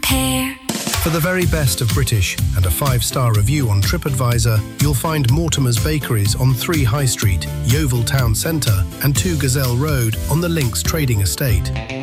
hair. For the very best of British and a 5-star review on TripAdvisor, you'll find Mortimer's Bakeries on 3 High Street, Yeovil Town Centre and 2 Gazelle Road on the Links Trading Estate.